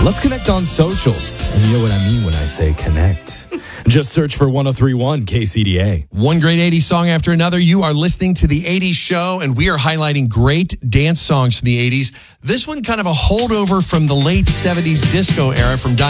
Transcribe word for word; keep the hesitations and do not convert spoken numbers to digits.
Let's connect on socials. And you know what I mean when I say connect. Just search for one oh three point one K C D A. One great eighties song after another. You are listening to the eighties Show, and we are highlighting great dance songs from the eighties. This one kind of a holdover from the late seventies disco era from